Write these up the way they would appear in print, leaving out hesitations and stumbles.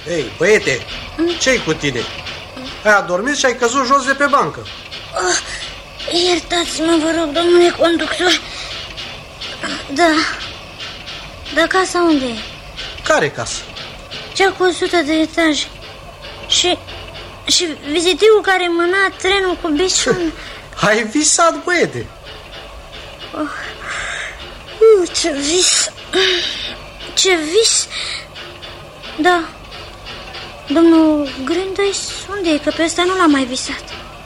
Ei, băiete, ce-i cu tine? Ai adormit și ai căzut jos de pe bancă. Iertați-mă, vă rog, domnule conductor. Da, casa unde e? Care casă? Cea cu 100 de etaje. Și vizitivul care mâna trenul cu bisul. Ai visat, băiete. Ce vis. Ce vis. Da. Domnul Grândăi, unde e? Că pe ăsta nu l-am mai visat.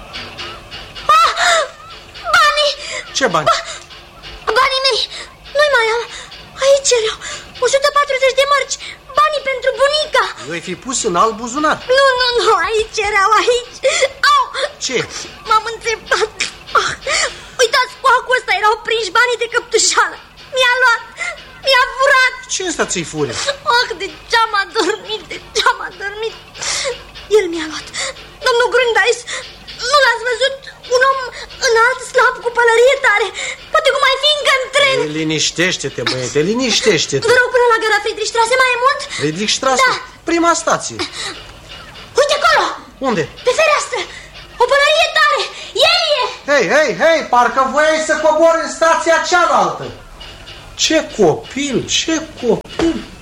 Banii! Ce bani? Banii mei! Nu-i mai am. Aici erau 140 de mărci. Banii pentru bunica. Eu-i fi pus în alt buzunar. Nu, aici erau, aici. Au! Ce? M-am înțepat. Uitați, cu acul ăsta erau prinși banii de căptușală. Mi-a luat, mi-a furat. Ce ăsta ți-i fure? De ce-am adormit, El mi-a luat. Domnul Grândais, nu l-ați văzut? Un om înalt, slab, cu pălărie tare. Poate cum mai fi încă în tren. Liniștește-te, băiete, liniștește-te. Vă rog, până la gara Friedrichstraße mai e mult? Friedrichstraße? Da. Prima stație. Uite acolo. Unde? Pe fereastră. O pălărie tare. El e. Hei, parcă voiai să cobori în stația cealaltă. Ce copil, ce copil.